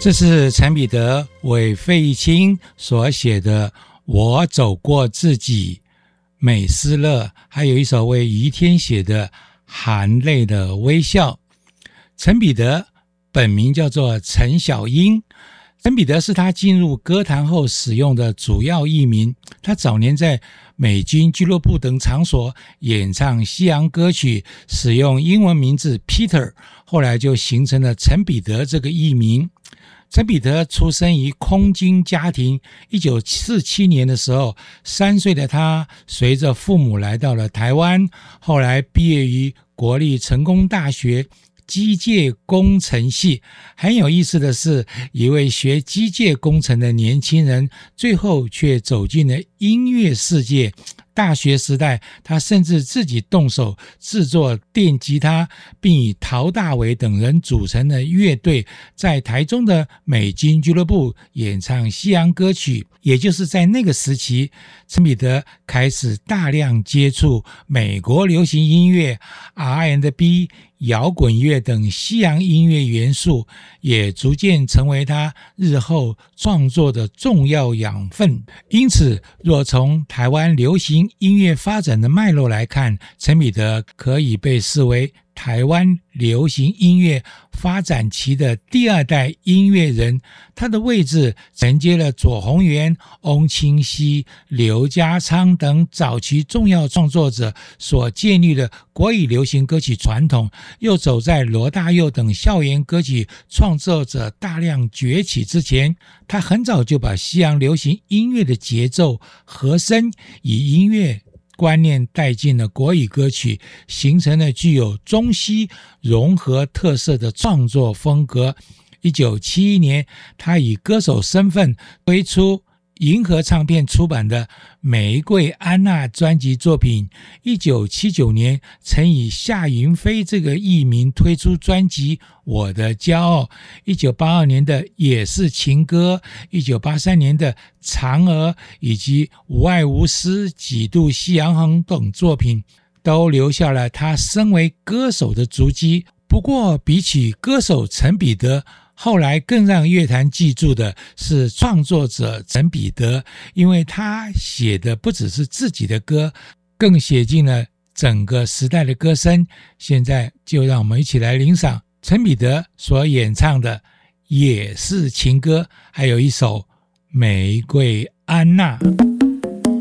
这是陈彼得为费玉清所写的《我走过自己》，美斯乐，还有一首为于天写的《含泪的微笑》。陈彼得本名叫做陈小英，陈彼得是他进入歌坛后使用的主要艺名。他早年在美军俱乐部等场所演唱西洋歌曲，使用英文名字 Peter， 后来就形成了陈彼得这个艺名。陈彼得出生于空军家庭，1947年的时候，3岁的他随着父母来到了台湾，后来毕业于国立成功大学机械工程系。很有意思的是，一位学机械工程的年轻人，最后却走进了音乐世界。大学时代，他甚至自己动手制作电吉他，并与陶大伟等人组成了乐队，在台中的美军俱乐部演唱西洋歌曲。也就是在那个时期，陈彼得开始大量接触美国流行音乐、R&B、摇滚乐等西洋音乐元素，也逐渐成为他日后创作的重要养分。因此，若从台湾流行音乐发展的脉络来看，陈彼得可以被视为台湾流行音乐发展期的第2代音乐人。他的位置承接了左宏元、翁清溪、刘家昌等早期重要创作者所建立的国语流行歌曲传统，又走在罗大佑等校园歌曲创作者大量崛起之前。他很早就把西洋流行音乐的节奏、和声与音乐观念带进了国语歌曲，形成了具有中西融合特色的创作风格。1971年，他以歌手身份推出银河唱片出版的《玫瑰安娜》专辑作品。1979年，曾以夏云飞这个艺名推出专辑《我的骄傲》。1982年的《也是情歌》，1983年的《嫦娥》以及《无爱无私》、《几度夕阳红》等作品，都留下了他身为歌手的足迹。不过，比起歌手陈彼得，后来更让乐坛记住的是创作者陈彼得，因为他写的不只是自己的歌，更写进了整个时代的歌声。现在就让我们一起来欣赏陈彼得所演唱的《也是情歌》，还有一首《玫瑰安娜》。